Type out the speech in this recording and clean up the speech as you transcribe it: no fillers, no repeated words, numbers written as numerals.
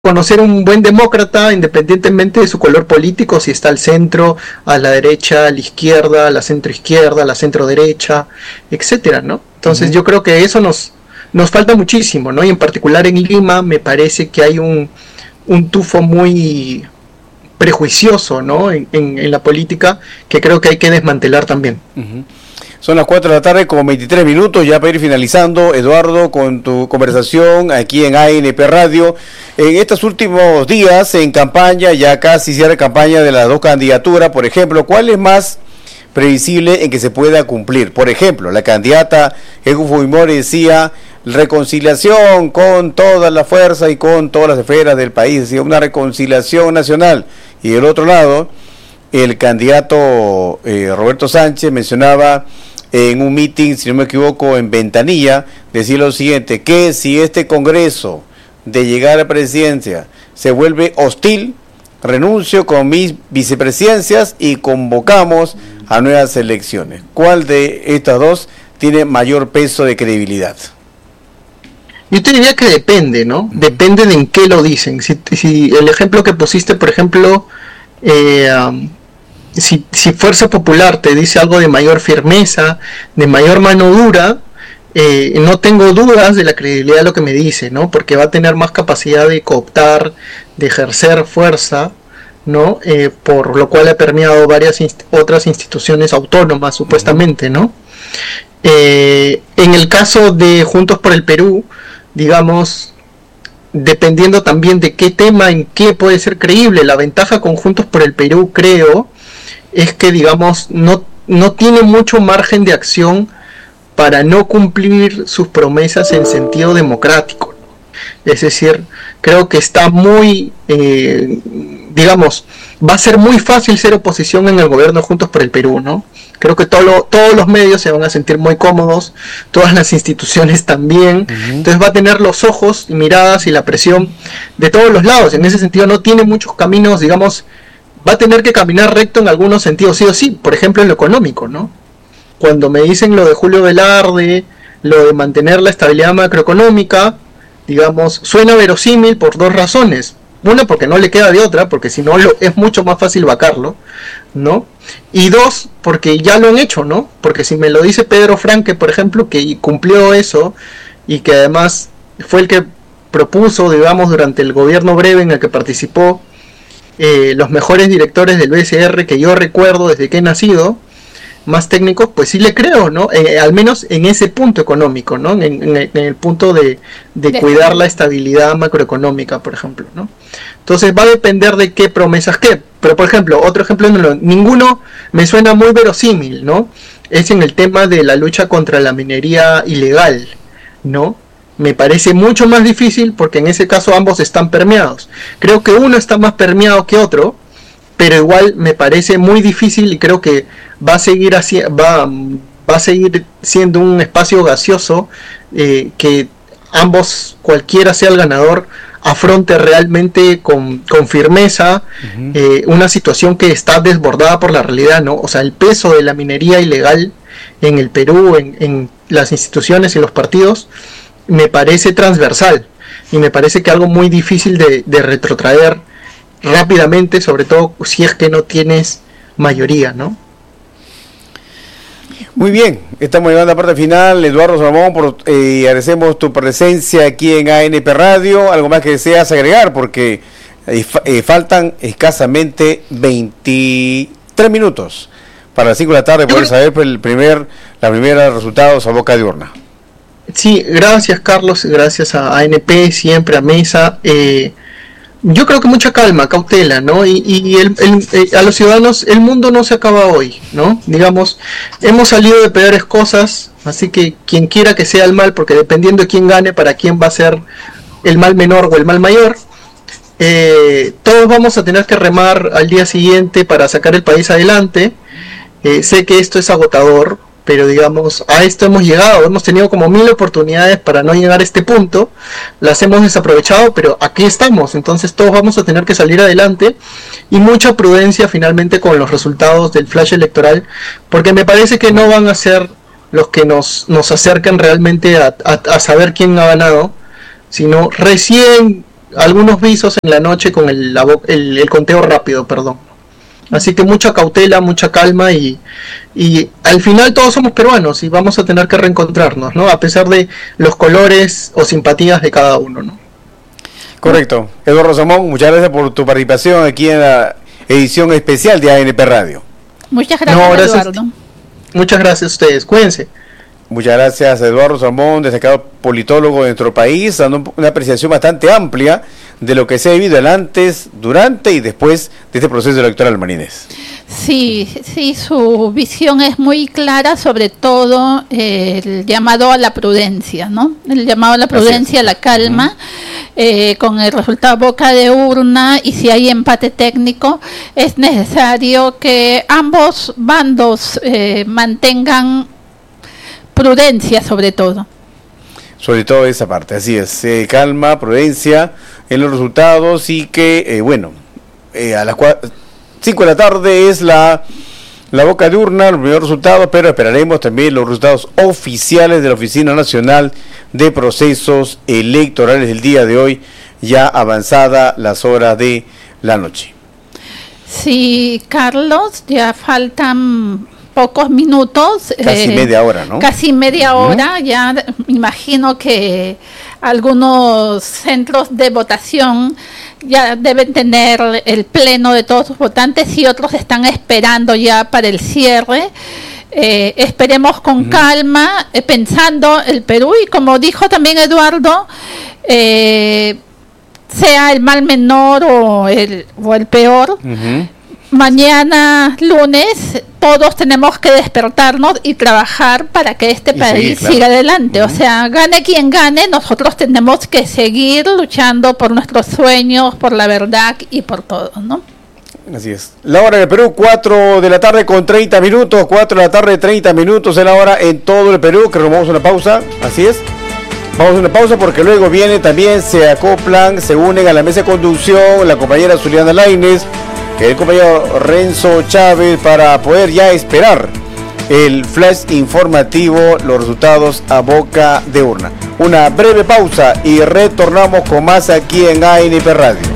conocer un buen demócrata independientemente de su color político, si está al centro, a la derecha, a la izquierda, a la centroizquierda, a la centroderecha, etcétera, ¿no? Entonces yo creo que eso nos falta muchísimo, ¿no? Y en particular en Lima me parece que hay un tufo muy prejuicioso, ¿no? En la política, que creo que hay que desmantelar también. Son las 4 de la tarde con 23 minutos, ya para ir finalizando, Eduardo, con tu conversación aquí en ANP Radio. En estos últimos días en campaña, ya casi cierra campaña de las dos candidaturas, por ejemplo, ¿cuál es más previsible en que se pueda cumplir? Por ejemplo, la candidata Keiko Fujimori decía reconciliación con toda la fuerza y con todas las esferas del país, decía una reconciliación nacional. Y del otro lado, el candidato Roberto Sánchez mencionaba en un meeting, si no me equivoco, en Ventanilla, decía lo siguiente, que si este Congreso de llegar a la presidencia se vuelve hostil, renuncio con mis vicepresidencias y convocamos a nuevas elecciones. ¿Cuál de estas dos tiene mayor peso de credibilidad? Yo te diría que depende, ¿no? Depende de en qué lo dicen. Si el ejemplo que pusiste, por ejemplo, si Fuerza Popular te dice algo de mayor firmeza, de mayor mano dura, no tengo dudas de la credibilidad de lo que me dice, ¿no? Porque va a tener más capacidad de cooptar, de ejercer fuerza, ¿no? Por lo cual ha permeado varias otras instituciones autónomas, supuestamente, ¿no? En el caso de Juntos por el Perú, digamos, dependiendo también de qué tema, en qué puede ser creíble, la ventaja con Juntos por el Perú, creo, es que, digamos, no tiene mucho margen de acción para no cumplir sus promesas en sentido democrático, ¿no? Es decir, creo que está muy, digamos, va a ser muy fácil ser oposición en el gobierno Juntos por el Perú, ¿no? Creo que todos los medios se van a sentir muy cómodos, todas las instituciones también, entonces va a tener los ojos, miradas y la presión de todos los lados. En ese sentido no tiene muchos caminos, digamos, va a tener que caminar recto en algunos sentidos, sí o sí, por ejemplo en lo económico, ¿no? Cuando me dicen lo de Julio Velarde, lo de mantener la estabilidad macroeconómica, digamos, suena verosímil por dos razones. Una, porque no le queda de otra, porque si no es mucho más fácil vacarlo, ¿no? Y dos, porque ya lo han hecho, ¿no? Porque si me lo dice Pedro Franque, por ejemplo, que cumplió eso, y que además fue el que propuso, digamos, durante el gobierno breve en el que participó, los mejores directores del BCR que yo recuerdo desde que he nacido, más técnicos, pues sí le creo, ¿no? Al menos en ese punto económico, ¿no? En el punto de cuidar la estabilidad macroeconómica, por ejemplo, ¿no? Entonces va a depender de qué promesas qué. Pero, por ejemplo, otro ejemplo, ninguno me suena muy verosímil, ¿no? Es en el tema de la lucha contra la minería ilegal, ¿no? Me parece mucho más difícil porque en ese caso ambos están permeados. Creo que uno está más permeado que otro, pero igual me parece muy difícil y creo que va a seguir siendo un espacio gaseoso que ambos, cualquiera sea el ganador, afronte realmente con firmeza una situación que está desbordada por la realidad, ¿no? O sea, el peso de la minería ilegal en el Perú, en las instituciones y los partidos, me parece transversal y me parece que algo muy difícil de retrotraer rápidamente, sobre todo si es que no tienes mayoría, ¿no? Muy bien, estamos llegando a la parte final. Eduardo Salomón, agradecemos tu presencia aquí en ANP Radio. ¿Algo más que deseas agregar? Porque faltan escasamente 23 minutos para las 5 de la tarde poder saber la primera resultados a boca de urna. Sí, gracias Carlos, gracias a ANP, siempre a Mesa. Yo creo que mucha calma, cautela, ¿no? Y a los ciudadanos, el mundo no se acaba hoy, ¿no? Digamos, hemos salido de peores cosas, así que quien quiera que sea el mal, porque dependiendo de quién gane, para quién va a ser el mal menor o el mal mayor, todos vamos a tener que remar al día siguiente para sacar el país adelante. Sé que esto es agotador, pero digamos, a esto hemos llegado, hemos tenido como 1000 oportunidades para no llegar a este punto, las hemos desaprovechado, pero aquí estamos, entonces todos vamos a tener que salir adelante, y mucha prudencia finalmente con los resultados del flash electoral, porque me parece que no van a ser los que nos acerquen realmente a saber quién ha ganado, sino recién algunos visos en la noche con el conteo rápido, perdón. Así que mucha cautela, mucha calma y al final todos somos peruanos y vamos a tener que reencontrarnos, ¿no? A pesar de los colores o simpatías de cada uno, ¿no? Correcto. Eduardo Samón, muchas gracias por tu participación aquí en la edición especial de ANP Radio. Muchas gracias, Eduardo. Muchas gracias a ustedes. Cuídense. Muchas gracias, Eduardo Samón, destacado politólogo de nuestro país, dando una apreciación bastante amplia de lo que se ha vivido el antes, durante y después de este proceso electoral, Marínez. Sí, su visión es muy clara, sobre todo el llamado a la prudencia, ¿no? El llamado a la prudencia, a la calma, con el resultado boca de urna, y si hay empate técnico, es necesario que ambos bandos mantengan prudencia, sobre todo sobre todo esa parte, así es, calma, prudencia en los resultados, y que a las 5 de la tarde es la boca de urna, los primeros resultados, pero esperaremos también los resultados oficiales de la Oficina Nacional de Procesos Electorales el día de hoy, ya avanzada las horas de la noche. Sí, Carlos, ya faltan pocos minutos. Casi media hora, ¿no? Casi media hora, ya imagino que algunos centros de votación ya deben tener el pleno de todos sus votantes y otros están esperando ya para el cierre. Esperemos con calma, pensando el Perú, y como dijo también Eduardo, sea el mal menor o el peor, mañana lunes todos tenemos que despertarnos y trabajar para que este país siga adelante. O sea, gane quien gane, nosotros tenemos que seguir luchando por nuestros sueños, por la verdad y por todo, ¿no? Así es. La hora en el Perú, 4 de la tarde con 30 minutos, 4 de la tarde 30 minutos es la hora en todo el Perú, que nos vamos a una pausa, así es. Vamos a una pausa porque luego viene también, se acoplan, se unen a la mesa de conducción la compañera Zuliana Lainez, el compañero Renzo Chávez, para poder ya esperar el flash informativo, los resultados a boca de urna. Una breve pausa y retornamos con más aquí en ANP Radio.